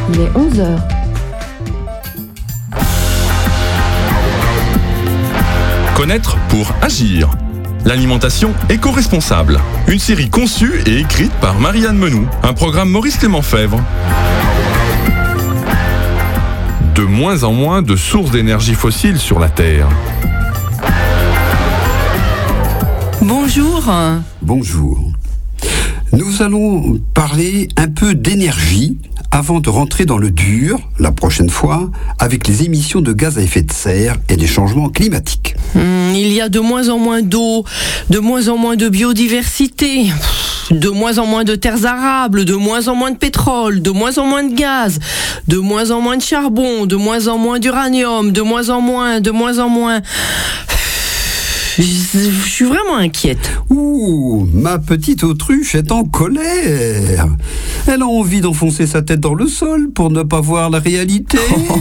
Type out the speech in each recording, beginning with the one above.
Il est 11h. Connaître pour agir. L'alimentation éco-responsable. Une série conçue et écrite par Marianne Menou. Un programme Maurice Clément Fèvre. De moins en moins de sources d'énergie fossile sur la Terre. Bonjour. Bonjour. Nous allons parler un peu d'énergie avant de rentrer dans le dur, la prochaine fois, avec les émissions de gaz à effet de serre et les changements climatiques. Il y a de moins en moins d'eau, de moins en moins de biodiversité, de moins en moins de terres arables, de moins en moins de pétrole, de moins en moins de gaz, de moins en moins de charbon, de moins en moins d'uranium, de moins en moins. Je suis vraiment inquiète. Ouh, ma petite autruche est en colère. Elle a envie d'enfoncer sa tête dans le sol pour ne pas voir la réalité.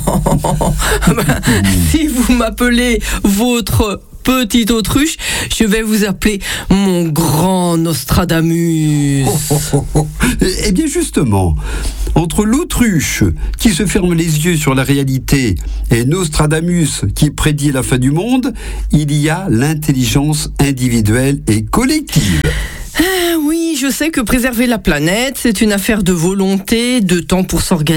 Si vous m'appelez votre petite autruche, je vais vous appeler mon grand Nostradamus. Eh bien justement, entre l'autruche qui se ferme les yeux sur la réalité et Nostradamus qui prédit la fin du monde, il y a l'intelligence individuelle et collective. Oui, je sais que préserver la planète, c'est une affaire de volonté, de temps pour s'organiser.